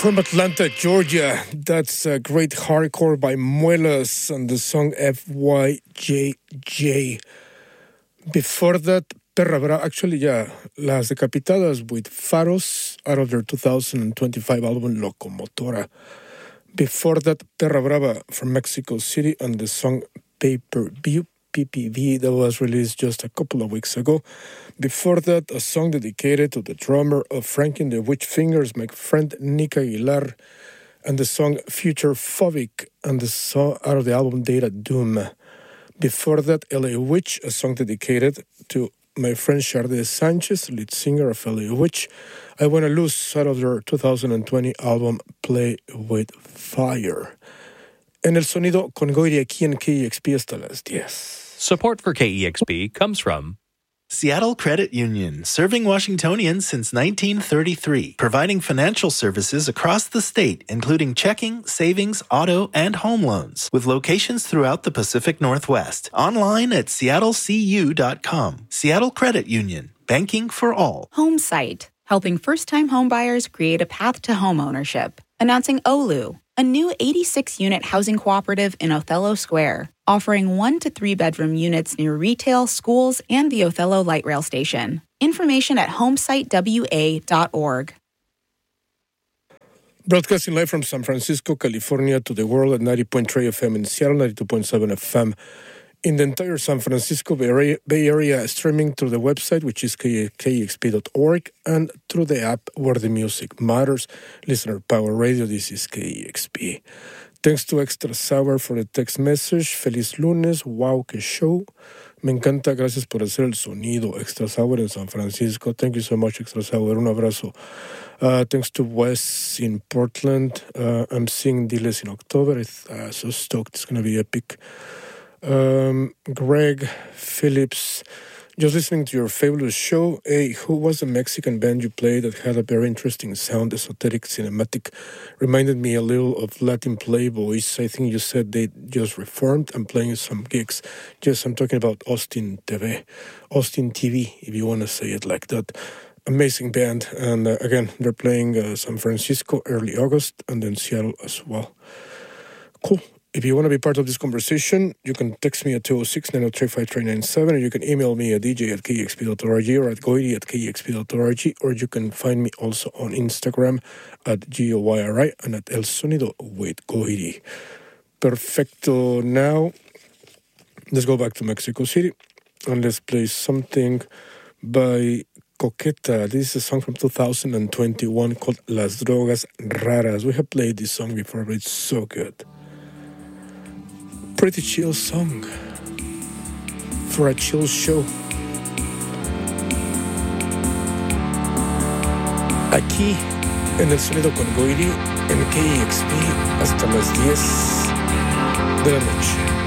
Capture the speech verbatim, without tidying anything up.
From Atlanta, Georgia, that's uh, Great Hardcore by Muelas and the song F Y J J. Before that, Perra Brava, actually, yeah, Las Decapitadas with Faros out of their two thousand twenty-five album Locomotora. Before that, Perra Brava from Mexico City and the song Pay-Per View, P P V, that was released just a couple of weeks ago. Before that, a song dedicated to the drummer of Frankie and the Witch Fingers, my friend Nick Aguilar, and the song Future Phobic, and the song out of the album Data Doom. Before that, L A Witch, a song dedicated to my friend Sharde Sanchez, lead singer of L A Witch. I Wanna Lose, out of their two thousand twenty album Play With Fire. En el sonido con Goiri aquí en K E X P hasta las diez. Support for K E X P comes from Seattle Credit Union, serving Washingtonians since nineteen thirty-three, providing financial services across the state, including checking, savings, auto, and home loans, with locations throughout the Pacific Northwest. Online at seattle c u dot com. Seattle Credit Union, banking for all. Homesite, helping first-time homebuyers create a path to homeownership. Announcing Olu, a new eighty-six unit housing cooperative in Othello Square, offering one to three bedroom units near retail, schools, and the Othello Light Rail Station. Information at homesite w a dot org. Broadcasting live from San Francisco, California to the world at ninety point three F M in Seattle, ninety-two point seven F M in the entire San Francisco Bay Area, Bay Area, streaming through the website, which is k e x p dot org, and through the app where the music matters. Listener Power Radio, this is K E X P. Thanks to Extra Sour for the text message. Feliz lunes, wow, que show. Me encanta, gracias por hacer el sonido. Extra Sour en San Francisco. Thank you so much, Extra Sour. Un abrazo. Uh, thanks to Wes in Portland. Uh, I'm seeing Diles in October. I'm uh, so stoked. It's going to be epic. Um, Greg Phillips, just listening to your fabulous show. Hey, who was the Mexican band you played that had a very interesting sound, esoteric, cinematic? Reminded me a little of Latin Playboys. I think you said they just reformed and playing some gigs. Yes, I'm talking about Austin T V. Austin T V, if you want to say it like that. Amazing band. And uh, again, they're playing uh, San Francisco early August and then Seattle as well. Cool. If you want to be part of this conversation, you can text me at two oh six, nine oh three, five three nine seven, or you can email me at d j at k e x p dot org or at goiri at k e x p dot org, or you can find me also on Instagram at G O Y R I and at El Sonido with Goiri. Perfecto. Now, let's go back to Mexico City and let's play something by Coqueta. This is a song from two thousand twenty-one called Las Drogas Raras. We have played this song before, but it's so good. Pretty chill song for a chill show. Aquí en el sonido con Goiri en K E X P hasta las diez de la noche.